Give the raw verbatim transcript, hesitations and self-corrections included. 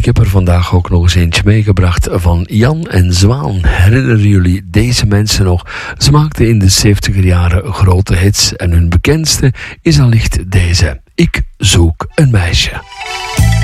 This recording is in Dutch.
Ik heb er vandaag ook nog eens eentje meegebracht van Jan en Zwaan. Herinneren jullie deze mensen nog? Ze maakten in de zeventiger jaren grote hits en hun bekendste is allicht deze. Ik zoek een meisje.